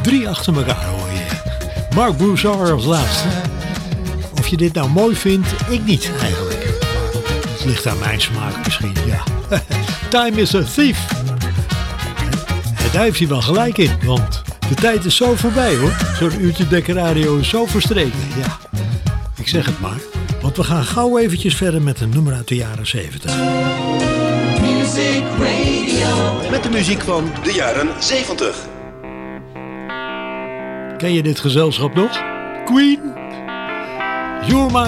3 achter elkaar hoor je. Mark Broussard als laatste. Of je dit nou mooi vindt, ik niet eigenlijk. Het ligt aan mijn smaak misschien, ja. Time is a thief. En daar heeft hij wel gelijk in, want de tijd is zo voorbij hoor. Zo'n uurtje Dekker Radio is zo verstreken, ja. Ik zeg het maar, want we gaan gauw eventjes verder met een nummer uit de jaren 70. Music Radio. Met de muziek van de jaren 70. Ken je dit gezelschap nog? Queen? You're My